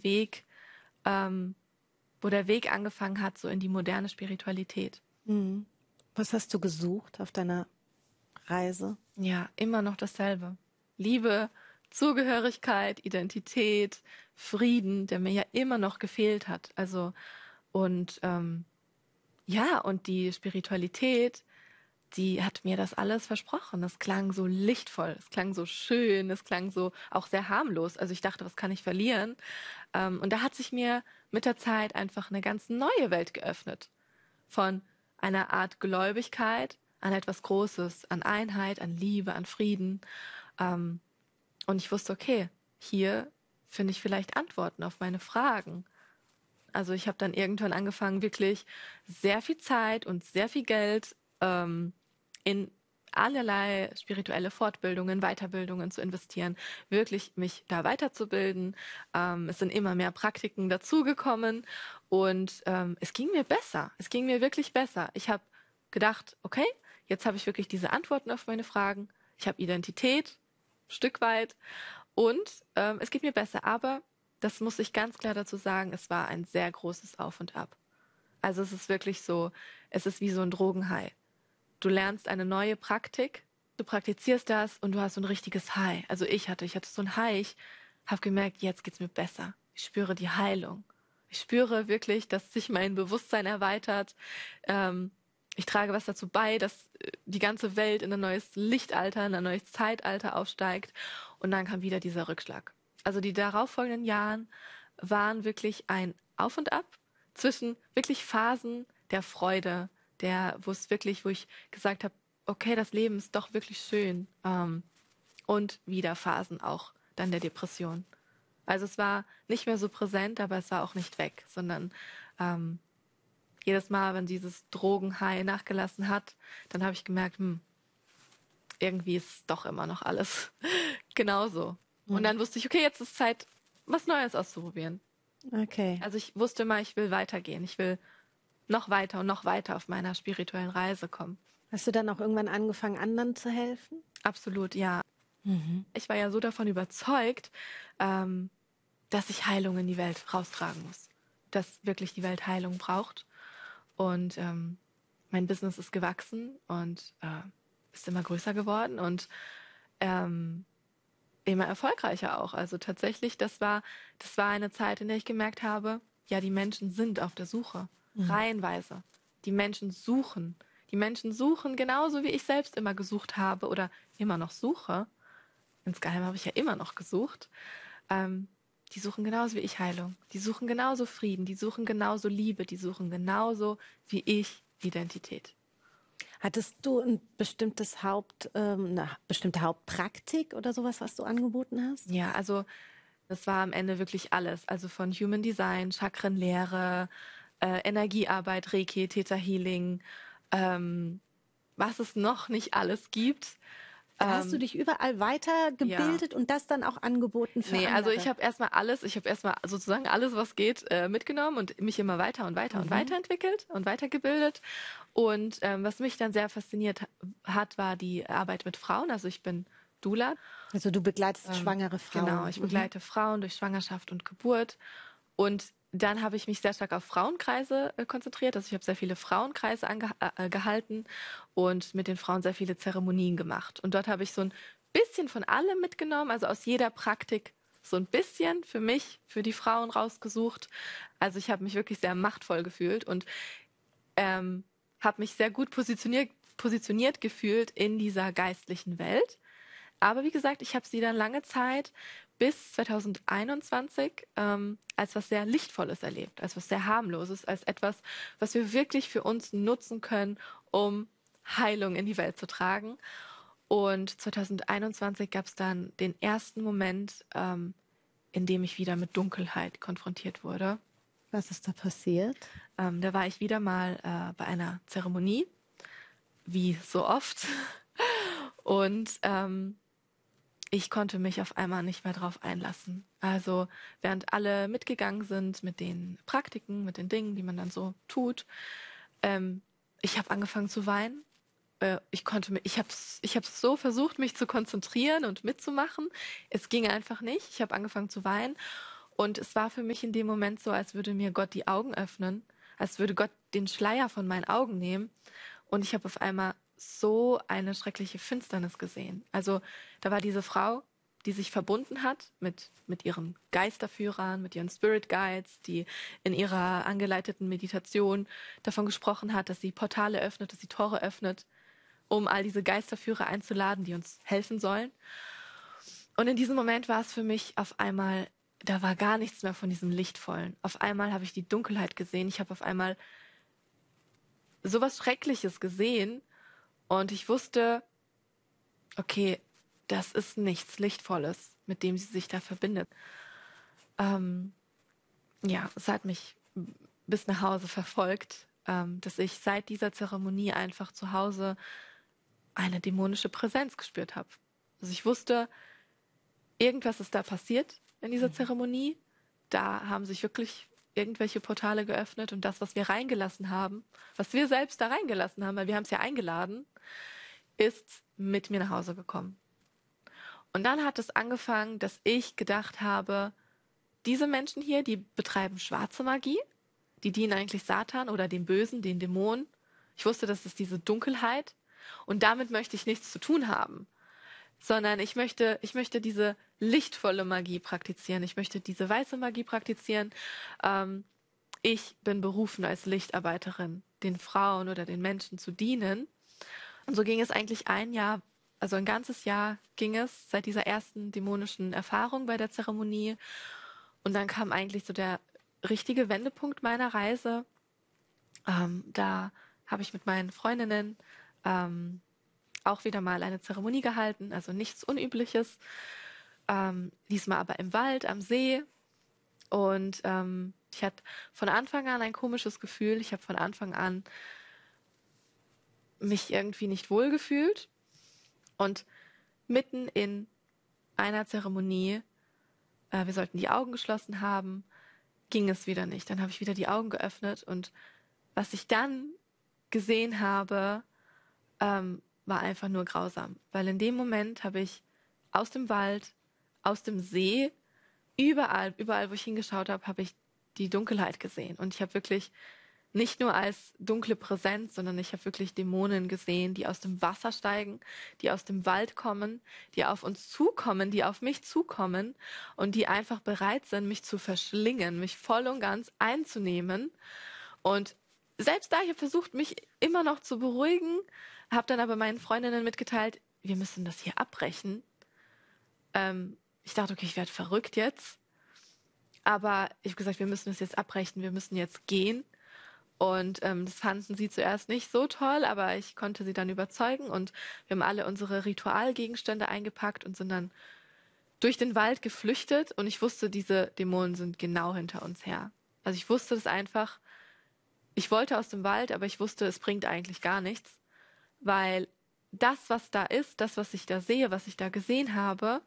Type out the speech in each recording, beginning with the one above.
Weg, wo der Weg angefangen hat, so in die moderne Spiritualität. Mhm. Was hast du gesucht auf deiner Reise? Ja, immer noch dasselbe. Liebe, Zugehörigkeit, Identität, Frieden, der mir ja immer noch gefehlt hat. Also, und ja, und die Spiritualität, die hat mir das alles versprochen. Es klang so lichtvoll, es klang so schön, es klang so auch sehr harmlos. Also ich dachte, was kann ich verlieren? Und da hat sich mir mit der Zeit einfach eine ganz neue Welt geöffnet. Von einer Art Gläubigkeit an etwas Großes, an Einheit, an Liebe, an Frieden. Und ich wusste, okay, hier finde ich vielleicht Antworten auf meine Fragen. Also ich habe dann irgendwann angefangen, wirklich sehr viel Zeit und sehr viel Geld in allerlei spirituelle Fortbildungen, Weiterbildungen zu investieren, wirklich mich da weiterzubilden. Es sind immer mehr Praktiken dazugekommen und es ging mir besser. Es ging mir wirklich besser. Ich habe gedacht, okay, jetzt habe ich wirklich diese Antworten auf meine Fragen. Ich habe Identität, ein Stück weit und es geht mir besser. Aber das muss ich ganz klar dazu sagen, es war ein sehr großes Auf und Ab. Also es ist wirklich so, es ist wie so ein Drogenhigh. Du lernst eine neue Praktik, du praktizierst das und du hast so ein richtiges High. Also ich hatte so ein High, ich habe gemerkt, jetzt geht's mir besser. Ich spüre die Heilung. Ich spüre wirklich, dass sich mein Bewusstsein erweitert. Ich trage was dazu bei, dass die ganze Welt in ein neues Lichtalter, in ein neues Zeitalter aufsteigt. Und dann kam wieder dieser Rückschlag. Also die darauffolgenden Jahren waren wirklich ein Auf und Ab zwischen wirklich Phasen der Freude, wo ich gesagt habe, okay, das Leben ist doch wirklich schön. Und wieder Phasen auch dann der Depression. Also es war nicht mehr so präsent, aber es war auch nicht weg, sondern jedes Mal, wenn dieses Drogenhigh nachgelassen hat, dann habe ich gemerkt, irgendwie ist doch immer noch alles genauso. Und dann wusste ich, okay, jetzt ist Zeit, was Neues auszuprobieren. Okay. Also ich wusste mal, ich will weitergehen. Ich will noch weiter und noch weiter auf meiner spirituellen Reise kommen. Hast du dann auch irgendwann angefangen, anderen zu helfen? Absolut, ja. Ich war ja so davon überzeugt, dass ich Heilung in die Welt raustragen muss. Dass wirklich die Welt Heilung braucht. Und mein Business ist gewachsen und ist immer größer geworden und immer erfolgreicher auch. Also tatsächlich, das war eine Zeit, in der ich gemerkt habe, ja, die Menschen sind auf der Suche. Reihenweise. Die Menschen suchen. Die Menschen suchen genauso, wie ich selbst immer gesucht habe oder immer noch suche. Insgeheim habe ich ja immer noch gesucht. Die suchen genauso wie ich Heilung. Die suchen genauso Frieden. Die suchen genauso Liebe. Die suchen genauso wie ich Identität. Hattest du ein bestimmtes eine bestimmte Hauptpraktik oder sowas, was du angeboten hast? Ja, also das war am Ende wirklich alles. Also von Human Design, Chakrenlehre, Energiearbeit, Reiki, Theta Healing, was es noch nicht alles gibt. Da hast du dich überall weitergebildet und das dann auch angeboten für andere? Also ich habe erstmal sozusagen alles, was geht, mitgenommen und mich immer weiter und weiter und weiterentwickelt und weitergebildet. Und was mich dann sehr fasziniert hat, war die Arbeit mit Frauen. Also ich bin Doula. Also du begleitest schwangere Frauen. Genau, ich begleite Frauen durch Schwangerschaft und Geburt. Und dann habe ich mich sehr stark auf Frauenkreise konzentriert. Also ich habe sehr viele Frauenkreise gehalten und mit den Frauen sehr viele Zeremonien gemacht. Und dort habe ich so ein bisschen von allem mitgenommen, also aus jeder Praktik so ein bisschen für mich, für die Frauen rausgesucht. Also ich habe mich wirklich sehr machtvoll gefühlt und habe mich sehr gut positioniert gefühlt in dieser geistlichen Welt. Aber wie gesagt, ich habe sie dann lange Zeit bis 2021 als was sehr Lichtvolles erlebt, als was sehr harmloses, als etwas, was wir wirklich für uns nutzen können, um Heilung in die Welt zu tragen. Und 2021 gab es dann den ersten Moment, in dem ich wieder mit Dunkelheit konfrontiert wurde. Was ist da passiert? Da war ich wieder mal bei einer Zeremonie, wie so oft. Und ich konnte mich auf einmal nicht mehr drauf einlassen. Also während alle mitgegangen sind mit den Praktiken, mit den Dingen, die man dann so tut, ich habe angefangen zu weinen. Ich habe so versucht, mich zu konzentrieren und mitzumachen. Es ging einfach nicht. Ich habe angefangen zu weinen Und es war für mich in dem Moment so, als würde mir Gott die Augen öffnen, als würde Gott den Schleier von meinen Augen nehmen. Und ich habe auf einmal so eine schreckliche Finsternis gesehen. Also da war diese Frau, die sich verbunden hat mit ihren Geisterführern, mit ihren Spirit Guides, die in ihrer angeleiteten Meditation davon gesprochen hat, dass sie Portale öffnet, dass sie Tore öffnet, um all diese Geisterführer einzuladen, die uns helfen sollen. Und in diesem Moment war es für mich auf einmal, da war gar nichts mehr von diesem Lichtvollen. Auf einmal habe ich die Dunkelheit gesehen. Ich habe auf einmal sowas Schreckliches gesehen und ich wusste, okay, das ist nichts Lichtvolles, mit dem sie sich da verbindet. Ja, es hat mich bis nach Hause verfolgt, dass ich seit dieser Zeremonie einfach zu Hause eine dämonische Präsenz gespürt habe. Also ich wusste, irgendwas ist da passiert in dieser Zeremonie. Da haben sich wirklich irgendwelche Portale geöffnet und das, was wir reingelassen haben, was wir selbst da reingelassen haben, weil wir haben es ja eingeladen, ist mit mir nach Hause gekommen. Und dann hat es angefangen, dass ich gedacht habe, diese Menschen hier, die betreiben schwarze Magie, die dienen eigentlich Satan oder dem Bösen, den Dämonen. Ich wusste, das ist diese Dunkelheit und damit möchte ich nichts zu tun haben, sondern ich möchte diese lichtvolle Magie praktizieren. Ich möchte diese weiße Magie praktizieren. Ich bin berufen als Lichtarbeiterin, den Frauen oder den Menschen zu dienen. Und so ging es eigentlich ein Jahr, also ein ganzes Jahr ging es seit dieser ersten dämonischen Erfahrung bei der Zeremonie. Und dann kam eigentlich so der richtige Wendepunkt meiner Reise. Da habe ich mit meinen Freundinnen auch wieder mal eine Zeremonie gehalten, also nichts Unübliches. Diesmal aber im Wald, am See. Und ich hatte von Anfang an ein komisches Gefühl. Ich habe von Anfang an mich irgendwie nicht wohl gefühlt. Und mitten in einer Zeremonie, wir sollten die Augen geschlossen haben, ging es wieder nicht. Dann habe ich wieder die Augen geöffnet und was ich dann gesehen habe, war einfach nur grausam. Weil in dem Moment habe ich aus dem Wald, aus dem See, überall, wo ich hingeschaut habe, habe ich die Dunkelheit gesehen. Und ich habe wirklich nicht nur als dunkle Präsenz, sondern ich habe wirklich Dämonen gesehen, die aus dem Wasser steigen, die aus dem Wald kommen, die auf uns zukommen, die auf mich zukommen und die einfach bereit sind, mich zu verschlingen, mich voll und ganz einzunehmen. Und selbst da, ich habe versucht, mich immer noch zu beruhigen, habe dann aber meinen Freundinnen mitgeteilt, wir müssen das hier abbrechen. Ich dachte, okay, ich werde verrückt jetzt. Aber ich habe gesagt, wir müssen es jetzt abbrechen, wir müssen jetzt gehen. Und das fanden sie zuerst nicht so toll, aber ich konnte sie dann überzeugen und wir haben alle unsere Ritualgegenstände eingepackt und sind dann durch den Wald geflüchtet und ich wusste, diese Dämonen sind genau hinter uns her. Also ich wusste es einfach, ich wollte aus dem Wald, aber ich wusste, es bringt eigentlich gar nichts, weil das, was da ist, das, was ich da sehe, was ich da gesehen habe,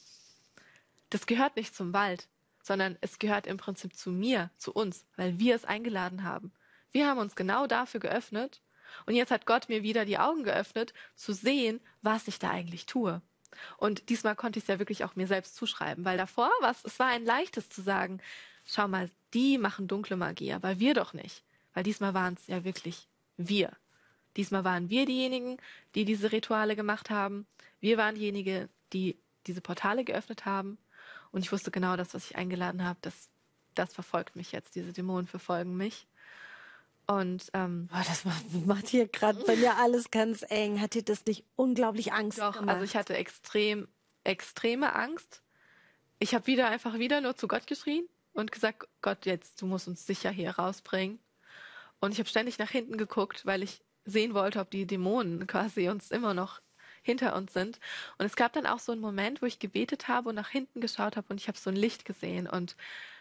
das gehört nicht zum Wald, sondern es gehört im Prinzip zu mir, zu uns, weil wir es eingeladen haben. Wir haben uns genau dafür geöffnet und jetzt hat Gott mir wieder die Augen geöffnet, zu sehen, was ich da eigentlich tue. Und diesmal konnte ich es ja wirklich auch mir selbst zuschreiben, weil davor es war ein leichtes zu sagen, schau mal, die machen dunkle Magie, aber wir doch nicht. Weil diesmal waren es ja wirklich wir. Diesmal waren wir diejenigen, die diese Rituale gemacht haben. Wir waren diejenigen, die diese Portale geöffnet haben. Und ich wusste genau, das, was ich eingeladen habe, das verfolgt mich jetzt. Diese Dämonen verfolgen mich. Und das macht hier gerade bei mir alles ganz eng. Hat dir das nicht unglaublich Angst doch, gemacht? also ich hatte extreme Angst. Ich habe wieder nur zu Gott geschrien und gesagt, Gott, jetzt, du musst uns sicher hier rausbringen. Und ich habe ständig nach hinten geguckt, weil ich sehen wollte, ob die Dämonen quasi uns immer noch hinter uns sind. Und es gab dann auch so einen Moment, wo ich gebetet habe und nach hinten geschaut habe und ich habe so ein Licht gesehen. Und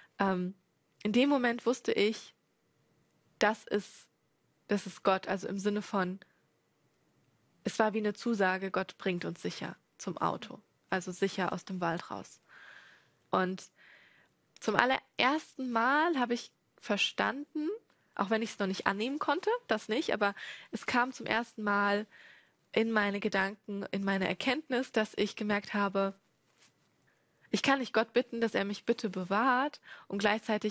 in dem Moment wusste ich, das ist Gott, also im Sinne von, es war wie eine Zusage, Gott bringt uns sicher zum Auto, also sicher aus dem Wald raus. Und zum allerersten Mal habe ich verstanden, auch wenn ich es noch nicht annehmen konnte, das nicht, aber es kam zum ersten Mal in meine Gedanken, in meine Erkenntnis, dass ich gemerkt habe, Ich kann nicht Gott bitten, dass er mich bitte bewahrt und gleichzeitig